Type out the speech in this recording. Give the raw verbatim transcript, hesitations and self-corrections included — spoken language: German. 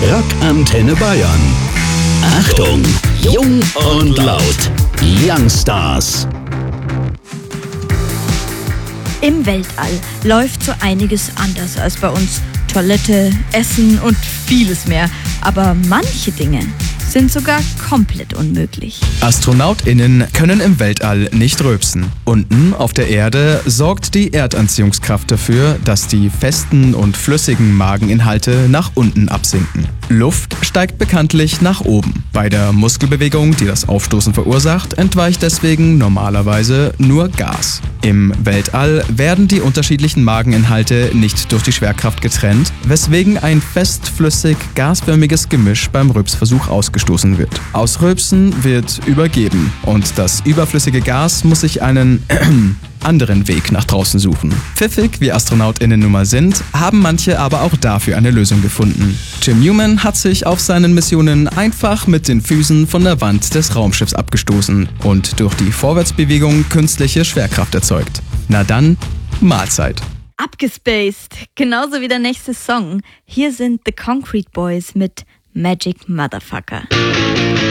Rock Antenne Bayern. Achtung, jung und laut. Youngstars. Im Weltall läuft so einiges anders als bei uns. Toilette, Essen und vieles mehr. Aber manche Dinge sind sogar komplett unmöglich. AstronautInnen können im Weltall nicht rülpsen. Unten auf der Erde sorgt die Erdanziehungskraft dafür, dass die festen und flüssigen Mageninhalte nach unten absinken. Luft steigt bekanntlich nach oben. Bei der Muskelbewegung, die das Aufstoßen verursacht, entweicht deswegen normalerweise nur Gas. Im Weltall werden die unterschiedlichen Mageninhalte nicht durch die Schwerkraft getrennt, weswegen ein festflüssig gasförmiges Gemisch beim Rülpsversuch ausgestoßen wird. Aus Rülpsen wird übergeben und das überflüssige Gas muss sich einen anderen Weg nach draußen suchen. Pfiffig wie AstronautInnen nun mal sind, haben manche aber auch dafür eine Lösung gefunden. Jim Newman hat sich auf seinen Missionen einfach mit den Füßen von der Wand des Raumschiffs abgestoßen und durch die Vorwärtsbewegung künstliche Schwerkraft erzeugt. Na dann, Mahlzeit. Abgespaced, genauso wie der nächste Song. Hier sind The Concrete Boys mit Magic Motherfucker.